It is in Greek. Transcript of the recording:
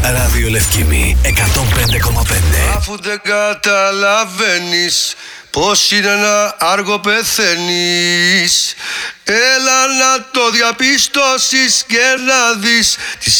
Ραδιολευκήμη 105,5. Αφού δεν καταλαβαίνεις πως είναι να άργο πεθαίνεις, έλα να το διαπιστώσεις και να δεις